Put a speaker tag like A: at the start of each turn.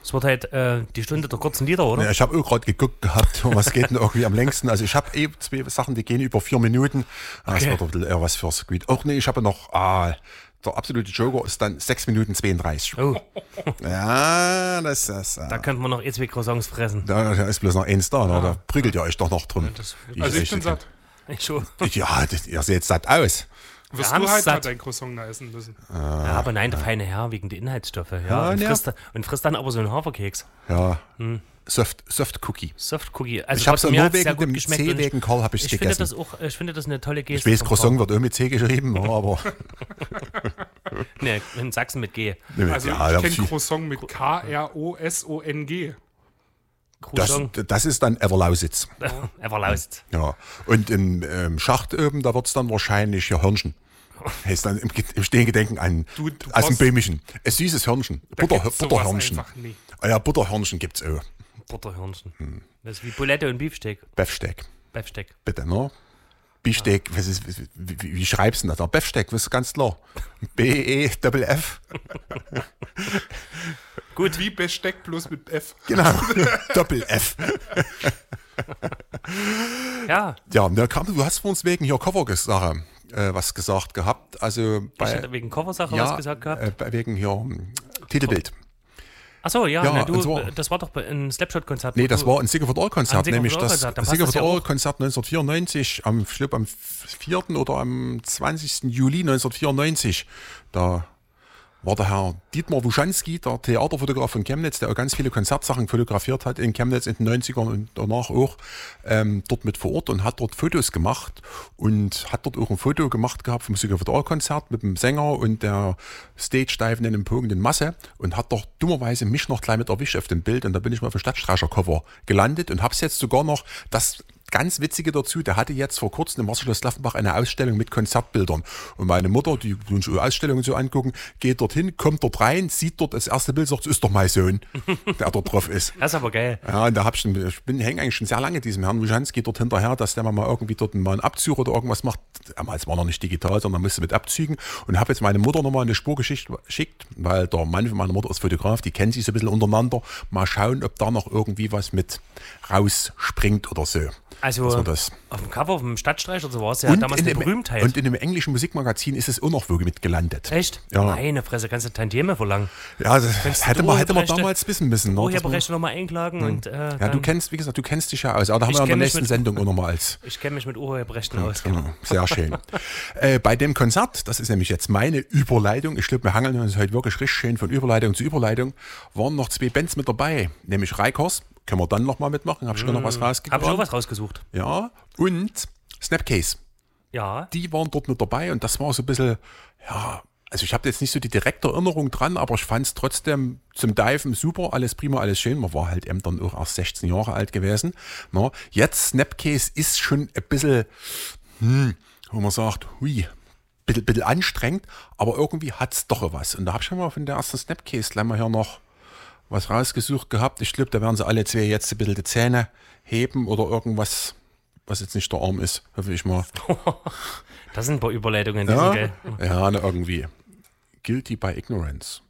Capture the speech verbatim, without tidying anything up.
A: Es wird halt äh, die Stunde der kurzen Lieder, oder?
B: Ja, ich habe auch gerade geguckt gehabt, was geht denn irgendwie am längsten. Also ich habe eh zwei Sachen, die gehen über vier Minuten. Das
A: Okay.
B: wird ein bisschen eher was fürs Gebiet. Auch nee, ich habe noch, ah, der absolute Joker ist dann sechs Minuten zweiunddreißig.
A: Oh,
B: Ja, das ist... Äh,
A: da könnte man noch eh zwei Croissants fressen.
B: da, da ist bloß noch eins da, ne? Da prügelt ihr euch doch noch drum.
A: Das,
B: Die
C: Also ich
B: echte
C: bin satt.
A: ich schon.
B: Kind. Ja, das, ihr seht satt aus.
C: Wirst
A: Wir
C: du
A: haben's
C: halt mal
A: satt.
C: dein Croissant da essen müssen.
A: Ja, aber nein, der feine Herr wegen der Inhaltsstoffe. Ja,
B: Ja,
A: und,
B: ja.
A: frisst, und frisst dann aber so einen Haferkeks.
B: Ja, Soft, Soft Cookie.
A: Soft Cookie. Also
B: Ich habe es
A: trotzdem,
B: nur
A: mir hat's sehr
B: wegen
A: gut
B: dem
A: geschmeckt
B: C
A: und
B: wegen Karl habe ich es
A: Ich finde,
B: gegessen.
A: das auch, ich finde das eine tolle Geste.
B: Ich weiß,
A: vom
B: Croissant
A: Karl.
B: wird auch mit C geschrieben, ja, aber...
A: Nee, in Sachsen mit G.
C: Also
B: ja,
C: ich
B: ja,
C: kenne
B: viel-
C: Croissant mit K R O S O N G.
B: das,
A: Croissant.
B: das ist dann Everlausitz.
A: Everlaust.
B: Ja. Und im ähm, Schacht oben, da wird es dann wahrscheinlich hier Hörnchen. Heißt dann im, im Stehengedenken an,
C: Du- du
B: aus dem
C: brauchst-
B: Böhmischen. Ein süßes Hörnchen.
C: Da
B: Butter,
C: gibt's sowas
B: Butterhörnchen.
C: einfach nie.
B: Ah ja, Butterhörnchen gibt's auch.
A: Butterhörnchen.
B: Hm.
A: Das ist wie Bulette und Beefsteak.
B: Beefsteak.
A: Beefsteak.
B: Bitte, ne? Beefsteak, was ist, wie, wie, wie schreibst du denn das? Beefsteak, das ist ganz klar. B E F F.
C: Gut. Wie Besteck bloß mit F.
B: Genau. Doppel F.
A: Ja,
B: Ja, da kam, du hast vor uns wegen hier Cover-Sache äh, was gesagt gehabt. Also
A: ich
B: bei,
A: hätte wegen Coversache
B: ja,
A: was gesagt gehabt.
B: Äh, bei- wegen hier hm, Titelbild.
A: Achso, ja,
B: ja,
A: na, du,
B: und so-
A: das war doch bei- ein Slapshot-Konzert.
B: Nee,
A: wo
B: das
A: du-
B: war ein Sigurd All-Konzert,
A: Ein Sigurd
B: nämlich das
A: All-Konzert, dann passt
B: Sigurd
A: das ja auch.
B: All-Konzert neunzehnhundertvierundneunzig, am, ich glaube am vierten oder am zwanzigsten Juli neunzehnhundertvierundneunzig. Da war der Herr Dietmar Wuschanski, der Theaterfotograf von Chemnitz, der auch ganz viele Konzertsachen fotografiert hat in Chemnitz in den neunzigern und danach auch, ähm, dort mit vor Ort und hat dort Fotos gemacht und hat dort auch ein Foto gemacht gehabt vom Sigurd All-Konzert mit dem Sänger und der Stage-Diven in dem pogenden Masse und hat doch dummerweise mich noch gleich mit erwischt auf dem Bild und da bin ich mal auf dem Stadtstreicher-Cover gelandet und hab's jetzt sogar noch, das ganz Witzige dazu, der hatte jetzt vor kurzem im Wasserschloss Laffenbach eine Ausstellung mit Konzertbildern. Und meine Mutter, die uns Ausstellungen so angucken, geht dorthin, kommt dort rein, sieht dort das erste Bild, sagt, das ist doch mein Sohn, der dort drauf ist.
A: Das ist aber geil.
B: Ja, und da hab ich, schon- ich bin hänge eigentlich schon sehr lange diesem Herrn Wuschanski dort hinterher, dass der mal irgendwie dort mal einen Abzug oder irgendwas macht. Damals war noch nicht digital, sondern musste mit Abzügen. Und habe jetzt meine Mutter nochmal eine Spur geschickt, geschickt, weil der Mann von meiner Mutter ist Fotograf, die kennen sich so ein bisschen untereinander. Mal schauen, ob da noch irgendwie was mit rausspringt oder so.
A: Also
B: Dass wir das-
A: auf dem Cover vom Stadtstreicher, so war es ja
B: Und
A: damals
B: in
A: eine
B: dem-
A: Berühmtheit.
B: Und in dem englischen Musikmagazin ist es auch noch wo mit gelandet.
A: Echt?
B: Ja.
A: Meine Fresse, kannst du Tantieme verlangen.
B: Ja, das
A: Kannst du
B: hätte
A: die
B: man, hätte man
A: Urheberrechte-
B: damals wissen müssen. Ne? dass man-
A: Urheberrechte nochmal einklagen und äh,
B: Ja,
A: dann,
B: du kennst, wie gesagt, du kennst dich ja aus. Aber da haben
A: Ich
B: wir in der
A: kenn mich
B: nächsten
A: mit-
B: Sendung auch nochmal als.
A: ich kenne mich mit Urheberrechten aus.
B: Genau, sehr schön. äh, bei dem Konzert, das ist nämlich jetzt meine Überleitung, ich glaube, wir hangeln uns heute wirklich richtig schön von Überleitung zu Überleitung, waren noch zwei Bands mit dabei, nämlich Reikers, können wir dann nochmal mitmachen, habe ich mm. noch was
A: Habe
B: rausgebracht.
A: ich auch was rausgesucht.
B: Ja, und Snapcase,
A: Ja.
B: die waren dort mit dabei und das war so ein bisschen, ja, also ich habe jetzt nicht so die direkte Erinnerung dran, aber ich fand es trotzdem zum Diven super, alles prima, alles schön. Man war halt eben dann auch erst sechzehn Jahre alt gewesen. Na, jetzt Snapcase ist schon ein bisschen, hm, wo man sagt, hui, bisschen, bisschen anstrengend, aber irgendwie hat es doch was. Und da habe ich schon mal von der ersten Snapcase gleich mal hier noch was rausgesucht gehabt. Ich glaube, da werden sie alle zwei jetzt ein bisschen die Zähne heben oder irgendwas, was jetzt nicht der Arm ist, hoffe ich mal.
A: Das sind ein paar Überleitungen, die
B: Ja,
A: sind geil.
B: ja, na, irgendwie. Guilty by Ignorance.